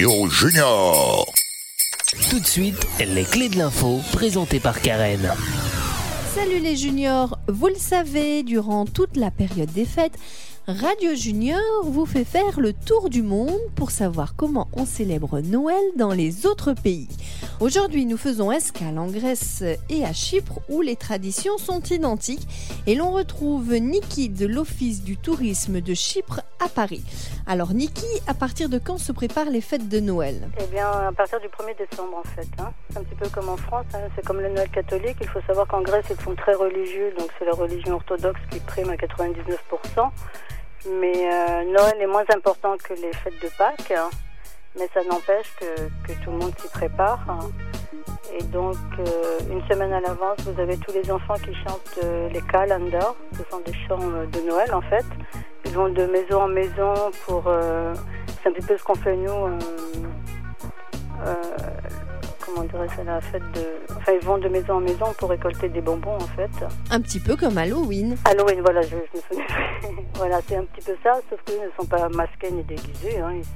Radio Junior. Tout de suite, les clés de l'info présentées par Karen. Salut les juniors, vous le savez, durant toute la période des fêtes, Radio Junior vous fait faire le tour du monde pour savoir comment on célèbre Noël dans les autres pays. Aujourd'hui, nous faisons escale en Grèce et à Chypre où les traditions sont identiques et l'on retrouve Niki de l'Office du tourisme de Chypre à Paris. Alors Niki, à partir de quand se préparent les fêtes de Noël ? Eh bien, à partir du 1er décembre en fait. C'est un petit peu comme en France, c'est comme le Noël catholique. Il faut savoir qu'en Grèce, ils sont très religieux, donc c'est la religion orthodoxe qui prime à 99%. Mais Noël est moins important que les fêtes de Pâques, mais ça n'empêche que tout le monde s'y prépare. Et donc, une semaine à l'avance, vous avez tous les enfants qui chantent les calendars. Ce sont des chants de Noël, en fait. Ils vont de maison en maison pour... c'est un petit peu ce qu'on fait, nous... comment dirais-je, la fête de... Enfin, ils vont de maison en maison pour récolter des bonbons, en fait. Un petit peu comme Halloween. Halloween, voilà, je me souviens. Voilà, c'est un petit peu ça, sauf qu'ils ne sont pas masqués ni déguisés.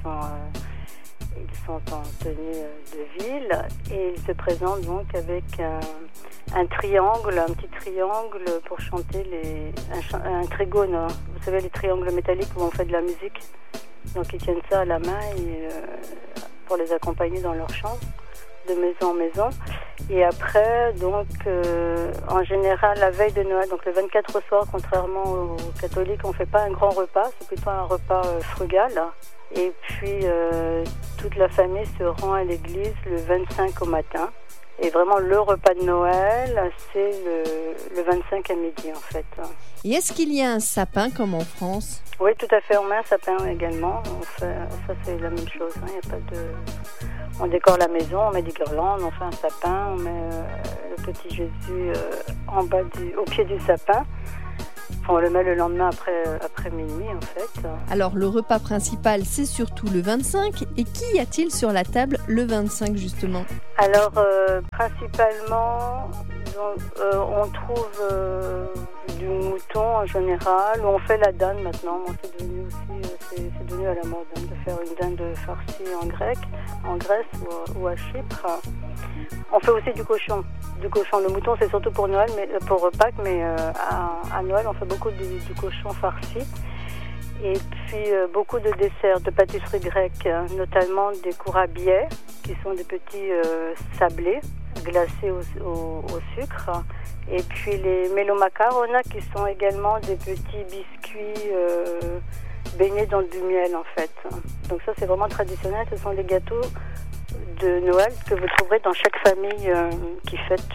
Ils sont en tenue de ville et ils se présentent donc avec un triangle, un petit triangle pour chanter un trigone. Vous savez, les triangles métalliques où on fait de la musique. Donc ils tiennent ça à la main pour les accompagner dans leur chant, de maison en maison. Et après, donc, en général, la veille de Noël, donc le 24 au soir, contrairement aux catholiques, on ne fait pas un grand repas, c'est plutôt un repas frugal. Et puis, toute la famille se rend à l'église le 25 au matin. Et vraiment, le repas de Noël, c'est le 25 à midi, en fait. Et est-ce qu'il y a un sapin comme en France ? Oui, tout à fait. On met un sapin également. Ça, c'est la même chose. Il y a pas de... On décore la maison, on met des guirlandes, on fait un sapin, on met le petit Jésus au pied du sapin. On le met le lendemain après minuit, en fait. Alors, le repas principal, c'est surtout le 25. Et qui y a-t-il sur la table le 25, justement ? Alors, principalement, on trouve du mouton en général. On fait la dinde maintenant. C'est devenu aussi, c'est devenu à la mode de faire une dinde farcie en Grèce ou à Chypre. On fait aussi du cochon. Le mouton, c'est surtout pour Noël, pour Pâques, mais à Noël, on fait beaucoup du cochon farci. Et puis beaucoup de desserts, de pâtisseries grecques, notamment des courabiais, qui sont des petits sablés glacés au sucre. Et puis les melomacarona, qui sont également des petits biscuits baignés dans du miel, en fait. Donc ça, c'est vraiment traditionnel. Ce sont des gâteaux de Noël que vous trouverez dans chaque famille qui fête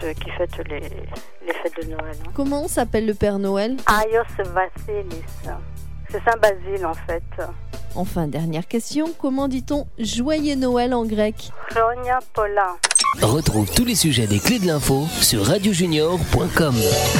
les fêtes de Noël. Comment s'appelle le Père Noël ? Aios Vasilis. C'est Saint Basile, en fait. Enfin, dernière question, comment dit-on Joyeux Noël en grec ? Chronia Pola. Retrouve tous les sujets des clés de l'info sur radiojunior.com.